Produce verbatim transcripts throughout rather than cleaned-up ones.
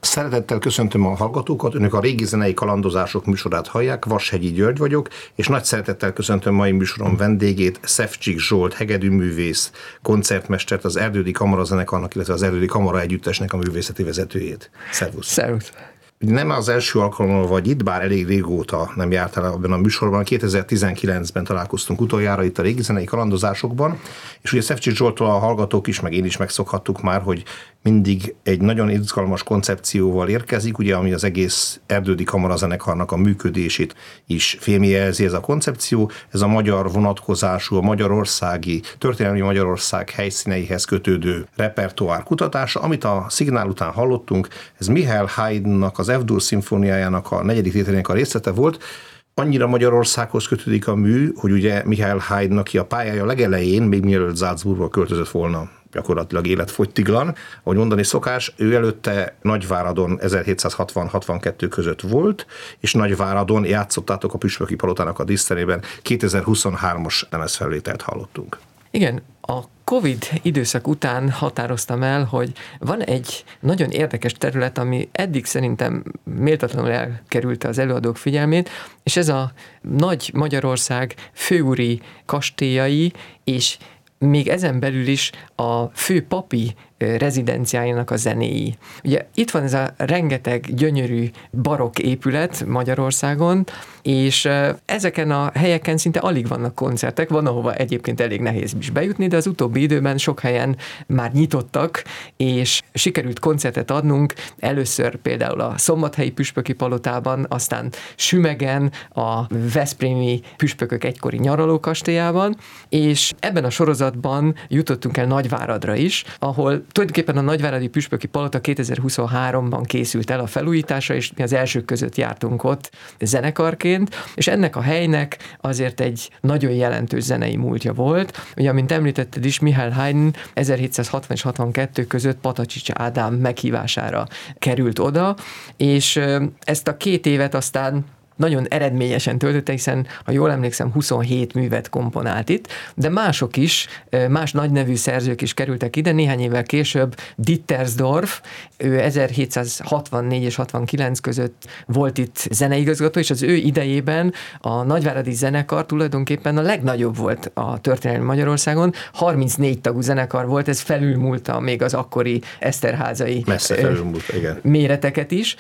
Szeretettel köszöntöm a hallgatókat, önök a Régi Zenei Kalandozások műsorát hallják, Vashegyi György vagyok, és nagy szeretettel köszöntöm mai műsorom vendégét, Szefcsik Zsolt, hegedűművész, koncertmestert, az Erdődy Kamarazenekarnak, illetve az Erdődy Kamara Együttesnek a művészeti vezetőjét. Szervusz! Szervusz! Nem az első alkalommal vagy itt, bár elég régóta nem jártál ebben a műsorban. kétezer-tizenkilencben találkoztunk utoljára itt a Régi Zenei Kalandozásokban, és ugye Szefcsik Zsolttól a hallgatók is, meg én is megszokhattuk már, hogy mindig egy nagyon izgalmas koncepcióval érkezik, ugye, ami az egész Erdődy Kamarazenekarnak a működését is fémjelzi ez a koncepció. Ez a magyar vonatkozású, a magyarországi, történelmi Magyarország helyszíneihez kötődő repertoár kutatása, amit a szignál után hallottunk, ez Michael Haydnnak, az F-dur szimfóniájának a negyedik tételének a részlete volt. Annyira Magyarországhoz kötődik a mű, hogy ugye Michael Haydn, aki a pályája legelején, még mielőtt Salzburgba költözött volna, gyakorlatilag életfogytiglan, ahogy mondani szokás, ő előtte Nagyváradon ezerhétszázhatvan-hatvankettő között volt, és Nagyváradon játszottátok a Püspöki Palotának a díszterében, kétezer-huszonhármas lemezfelvételt hallottunk. Igen, a Covid időszak után határoztam el, hogy van egy nagyon érdekes terület, ami eddig szerintem méltatlanul elkerülte az előadók figyelmét, és ez a nagy Magyarország főúri kastélyai, és még ezen belül is a fő papi rezidenciájának a zenéi. Ugye itt van ez a rengeteg gyönyörű barokk épület Magyarországon, és ezeken a helyeken szinte alig vannak koncertek, van, ahova egyébként elég nehéz is bejutni, de az utóbbi időben sok helyen már nyitottak, és sikerült koncertet adnunk, először például a Szombathelyi Püspöki Palotában, aztán Sümegen, a veszprémi püspökök egykori nyaralókastélyában, és ebben a sorozatban jutottunk el Nagyváradra is, ahol tulajdonképpen a Nagyváradi Püspöki Palota kétezer-huszonháromban készült el a felújítása, és mi az elsők között jártunk ott zenekarként, és ennek a helynek azért egy nagyon jelentős zenei múltja volt. Ugye, amint említetted is, Michael Haydn ezerhétszázhatvan és hatvankettő között Patacsics Ádám meghívására került oda, és ezt a két évet aztán nagyon eredményesen töltötte, hiszen, ha jól emlékszem, huszonhét művet komponált itt, de mások is, más nagynevű szerzők is kerültek ide, néhány évvel később Dittersdorf, ő ezerhétszázhatvannégy és hatvankilenc között volt itt zeneigazgató, és az ő idejében a Nagyváradi Zenekar tulajdonképpen a legnagyobb volt a történelmi Magyarországon, harmincnégy tagú zenekar volt, ez felülmúlta még az akkori Eszterházai Messze felülmúlta, igen. méreteket is,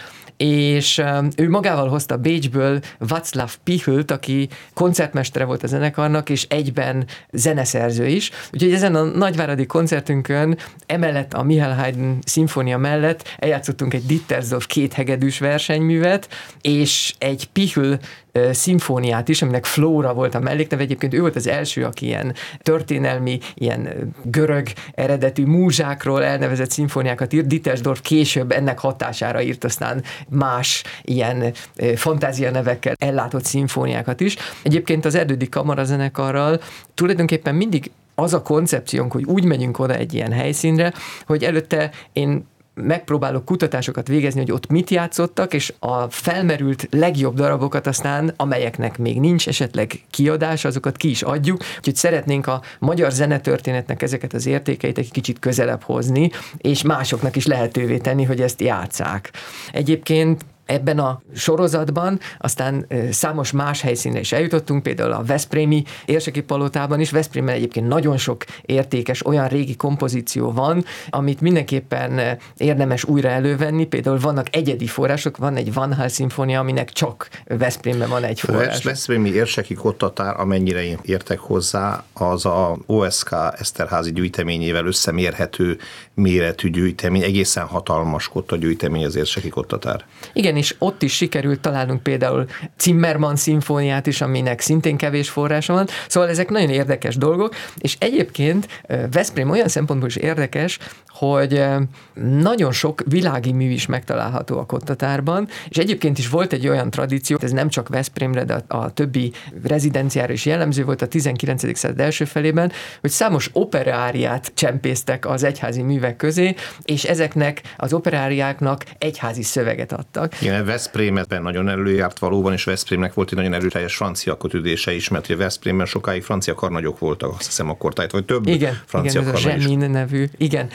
és ő magával hozta Bécsből Václav Pichlt, aki koncertmestere volt a zenekarnak, és egyben zeneszerző is. Úgyhogy ezen a nagyváradi koncertünkön emellett a Michael Haydn szimfónia mellett eljátszottunk egy Dittersdorf két hegedűs versenyművet, és egy Pichel szimfóniát is, aminek Flóra volt a mellékneve. Egyébként ő volt az első, aki ilyen történelmi, ilyen görög eredetű múzsákról elnevezett szimfóniákat írt. Dittersdorf később ennek hatására írt aztán más ilyen fantázia nevekkel ellátott szimfóniákat is. Egyébként az Erdődy Kamarazenekarral tulajdonképpen mindig az a koncepciónk, hogy úgy megyünk oda egy ilyen helyszínre, hogy előtte én megpróbálok kutatásokat végezni, hogy ott mit játszottak, és a felmerült legjobb darabokat aztán, amelyeknek még nincs esetleg kiadás, azokat ki is adjuk, úgyhogy szeretnénk a magyar zenetörténetnek ezeket az értékeit egy kicsit közelebb hozni, és másoknak is lehetővé tenni, hogy ezt játsszák. Egyébként ebben a sorozatban aztán számos más helyszínre is eljutottunk, például a veszprémi Érseki Palotában is. Veszprémben egyébként nagyon sok értékes, olyan régi kompozíció van, amit mindenképpen érdemes újra elővenni. Például vannak egyedi források, van egy Van Hal szimfónia, aminek csak Veszprémben van egy forrás. A veszprémi Érseki Kottatár, amennyire én értek hozzá, az a o es ká Eszterházi gyűjteményével összemérhető méretű gyűjtemény, egészen hatalmas kottagyűjtemény az Érseki Kottatár. Igen, és ott is sikerült találnunk például Zimmermann szimfóniát is, aminek szintén kevés forrása van. Szóval ezek nagyon érdekes dolgok, és egyébként Veszprém olyan szempontból is érdekes, hogy nagyon sok világi mű is megtalálható a Kottatárban, és egyébként is volt egy olyan tradíció, ez nem csak Veszprémre, de a, a többi rezidenciára is jellemző volt a tizenkilencedik század első felében, hogy számos operáriát csempésztek az egyházi művek közé, és ezeknek az operáriáknak egyházi szöveget adtak. Igen, Veszprémben nagyon előjárt valóban, és Veszprémnek volt egy nagyon erőteljes francia kötődése is, mert ugye Veszprémben sokáig francia karnagyok voltak, azt hiszem akkor, tehát vagy több igen, francia igen, ez a Zsemin nevű, igen.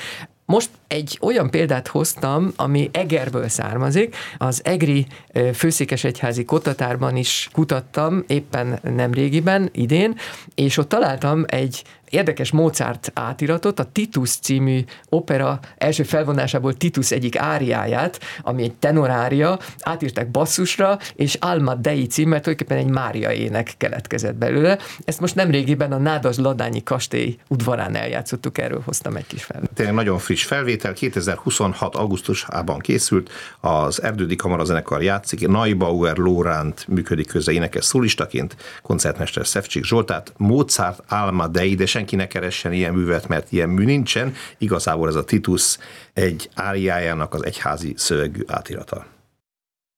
most egy olyan példát hoztam, ami Egerből származik. Az egri főszékesegyházi Kottatárban is kutattam, éppen nemrégiben, idén, és ott találtam egy érdekes Mozart átiratot, a Titus című opera első felvonásából Titus egyik áriáját, ami egy tenorária, átírták basszusra, és Alma Dei címmel tulajdonképpen egy Mária ének keletkezett belőle. Ezt most nemrégiben a Nádas-Ladányi kastély udvarán eljátszottuk, erről hoztam egy kis felvételt. Tényleg nagyon friss felvétel, kétezer-huszonhat. augusztusában készült, az Erdődi Kamarazenekar játszik, Neubauer Lóránt működik közre énekes szólistaként, koncertmester Szefcsik Zsoltát, Mozart Alma Dei, de senki ne keressen ilyen művet, mert ilyen mű nincsen. Igazából ez a Titus egy áriájának az egyházi szövegű átirata.